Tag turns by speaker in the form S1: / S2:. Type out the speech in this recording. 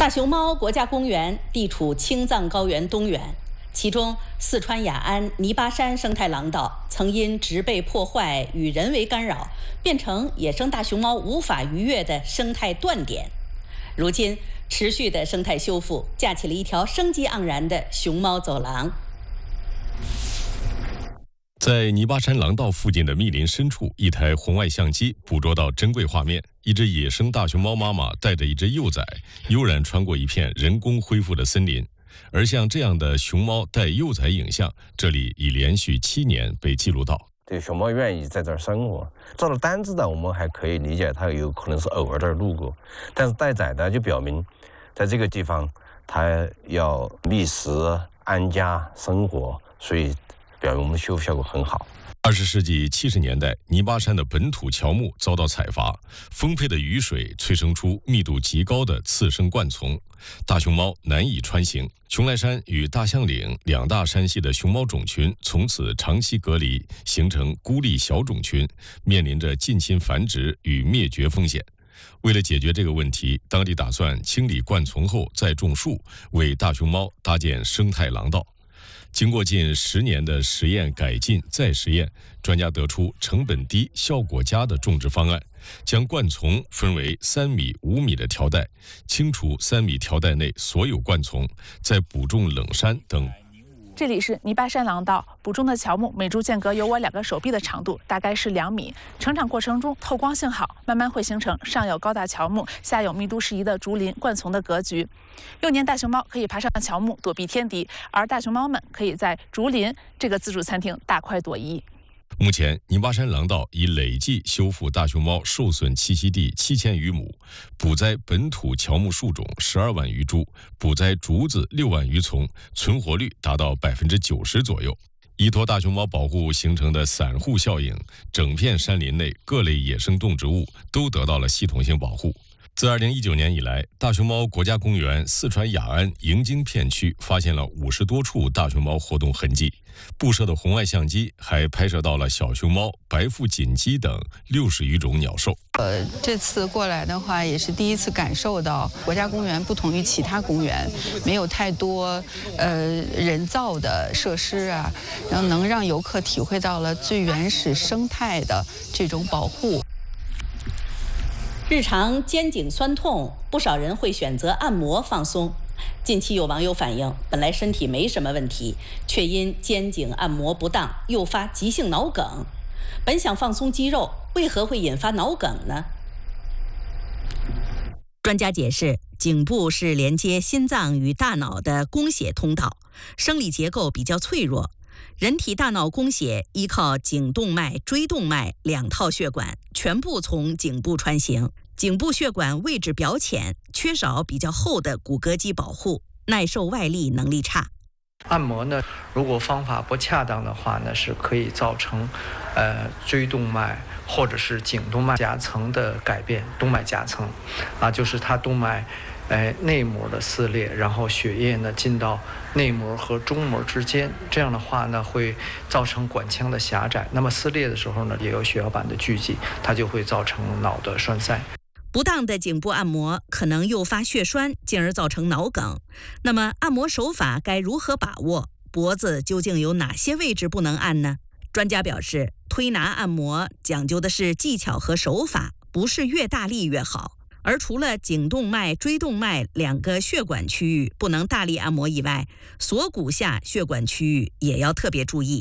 S1: 大熊猫国家公园地处青藏高原东缘，其中四川雅安泥巴山生态廊道曾因植被破坏与人为干扰，变成野生大熊猫无法逾越的生态断点。如今，持续的生态修复架起了一条生机盎然的熊猫走廊。
S2: 在泥巴山廊道附近的密林深处，一台红外相机捕捉到珍贵画面：一只野生大熊猫妈妈带着一只幼崽，悠然穿过一片人工恢复的森林。而像这样的熊猫带幼崽影像，这里已连续7年被记录到。
S3: 对，熊猫愿意在这儿生活。照了单只的，我们还可以理解它有可能是偶尔这儿路过，但是带崽的就表明，在这个地方它要觅食、安家、生活，所以表明我们的修复效果很好。
S2: 20世纪70年代，泥巴山的本土乔木遭到采伐，丰沛的雨水催生出密度极高的次生灌丛，大熊猫难以穿行。邛崃山与大象岭2大山系的熊猫种群从此长期隔离，形成孤立小种群，面临着近亲繁殖与灭绝风险。为了解决这个问题，当地打算清理灌丛后再种树，为大熊猫搭建生态廊道。经过近10年的实验、改进、再实验，专家得出成本低、效果佳的种植方案，将灌丛分为3米、5米的条带，清除3米条带内所有灌丛，再补种冷杉等。
S4: 这里是泥巴山廊道，补种的乔木每株间隔有我2个手臂的长度，大概是2米。成长过程中透光性好，慢慢会形成上有高大乔木，下有密度适宜的竹林灌丛的格局。幼年大熊猫可以爬上乔木躲避天敌，而大熊猫们可以在竹林这个自助餐厅大快朵颐。
S2: 目前，泥巴山廊道已累计修复大熊猫受损栖息地7000余亩，补栽本土乔木树种12万余株，补栽竹子6万余丛，存活率达到90%左右。依托大熊猫保护形成的散户效应，整片山林内各类野生动植物都得到了系统性保护。自2019年以来，大熊猫国家公园四川雅安迎京片区发现了50多处大熊猫活动痕迹，布设的红外相机还拍摄到了小熊猫、白腹锦鸡等60余种鸟兽。
S5: 这次过来的话，也是第一次感受到国家公园不同于其他公园，没有太多人造的设施啊，然后能让游客体会到了最原始生态的这种保护。
S1: 日常肩颈酸痛，不少人会选择按摩放松。近期有网友反映，本来身体没什么问题，却因肩颈按摩不当诱发急性脑梗。本想放松肌肉，为何会引发脑梗呢？专家解释，颈部是连接心脏与大脑的供血通道，生理结构比较脆弱。人体大脑供血依靠颈动脉、椎动脉2套血管，全部从颈部穿行。颈部血管位置表浅，缺少比较厚的骨骼肌保护，耐受外力能力差。
S6: 按摩呢，如果方法不恰当的话呢，是可以造成椎动脉或者是颈动脉夹层的改变，动脉夹层就是它动脉内膜的撕裂，然后血液呢进到内膜和中膜之间，这样的话呢会造成管腔的狭窄，那么撕裂的时候呢也有血小板的聚集，它就会造成脑的栓塞。
S1: 不当的颈部按摩可能诱发血栓，进而造成脑梗。那么按摩手法该如何把握？脖子究竟有哪些位置不能按呢？专家表示，推拿按摩讲究的是技巧和手法，不是越大力越好。而除了颈动脉、椎动脉2个血管区域不能大力按摩以外，锁骨下血管区域也要特别注意。